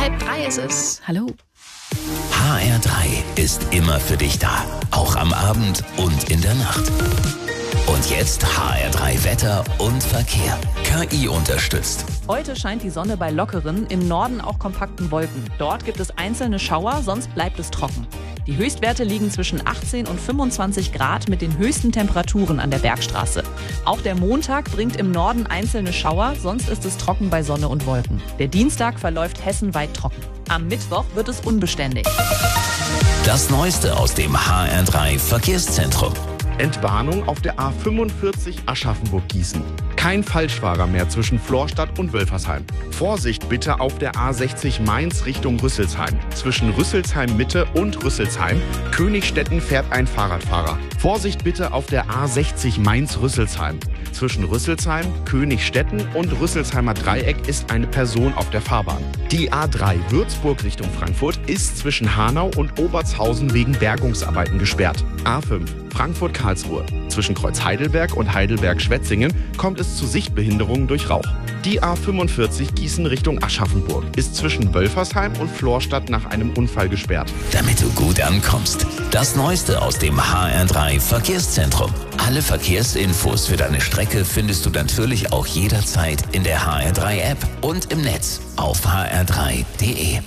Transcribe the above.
2:30 ist es. Hallo. HR3 ist immer für dich da. Auch am Abend und in der Nacht. Und jetzt HR3 Wetter und Verkehr. KI unterstützt. Heute scheint die Sonne bei lockeren, im Norden auch kompakten Wolken. Dort gibt es einzelne Schauer, sonst bleibt es trocken. Die Höchstwerte liegen zwischen 18 und 25 Grad mit den höchsten Temperaturen an der Bergstraße. Auch der Montag bringt im Norden einzelne Schauer, sonst ist es trocken bei Sonne und Wolken. Der Dienstag verläuft hessenweit trocken. Am Mittwoch wird es unbeständig. Das Neueste aus dem HR3 Verkehrszentrum. Entwarnung auf der A45 Aschaffenburg-Gießen. Kein Falschfahrer mehr zwischen Florstadt und Wölfersheim. Vorsicht bitte auf der A60 Mainz Richtung Rüsselsheim. Zwischen Rüsselsheim Mitte und Rüsselsheim. Königstetten fährt ein Fahrradfahrer. Vorsicht bitte auf der A60 Mainz-Rüsselsheim. Zwischen Rüsselsheim, Königstetten und Rüsselsheimer Dreieck ist eine Person auf der Fahrbahn. Die A3 Würzburg Richtung Frankfurt ist zwischen Hanau und Obertshausen wegen Bergungsarbeiten gesperrt. A5 Frankfurt-Karlsruhe. Zwischen Kreuz Heidelberg und Heidelberg-Schwetzingen kommt es zu Sichtbehinderungen durch Rauch. Die A45 Gießen Richtung Aschaffenburg ist zwischen Wölfersheim und Florstadt nach einem Unfall gesperrt. Damit du gut ankommst. Das Neueste aus dem HR3 Verkehrszentrum. Alle Verkehrsinfos für deine Strecke findest du natürlich auch jederzeit in der HR3 App und im Netz auf hr3.de.